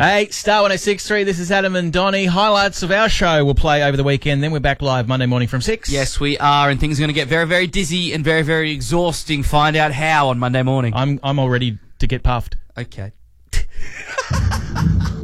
Hey, Star 106.3, this is Adam and Donnie. Highlights of our show will play over the weekend, then we're back live Monday morning from 6. Yes, we are, and things are going to get very, very dizzy and very, very exhausting. Find out how on Monday morning. I'm all ready to get puffed. Okay.